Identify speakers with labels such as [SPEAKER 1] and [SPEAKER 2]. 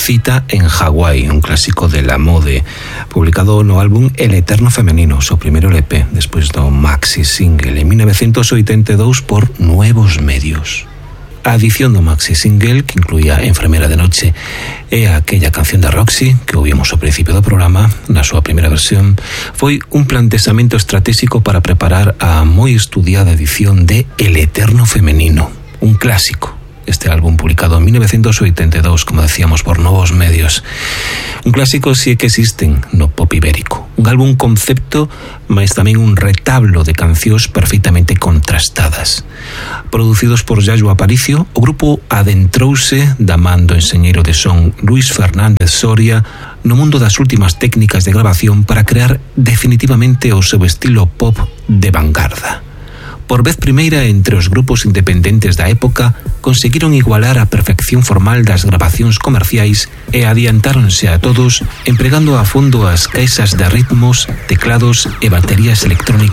[SPEAKER 1] Cita en Hawái, un clásico de la mode, publicado no álbum El Eterno Femenino, seu primeiro LP, despois do maxi single en 1982 por Nuevos Medios. A adición do maxi single, que incluía Enfermera de Noche e aquella canción de Roxy que ouvimos ao principio do programa, na súa primeira versión, foi un planteamento estratégico para preparar a moi estudiada edición de El Eterno Femenino, un clásico. Este álbum publicado en 1982, como decíamos, por Nuevos Medios. Un clásico si é que existen no pop ibérico. Un álbum concepto, mas tamén un retablo de cancións perfectamente contrastadas. Producidos por Yayo Aparicio, o grupo adentrouse da man do enxeñeiro de son Luis Fernández Soria no mundo das últimas técnicas de grabación para crear definitivamente o seu estilo pop de vanguarda. Por vez primeira entre os grupos independentes da época, conseguiron igualar a perfección formal das grabacións comerciais e adiantáronse a todos empregando a fondo as caixas de ritmos, teclados e baterías electrónicas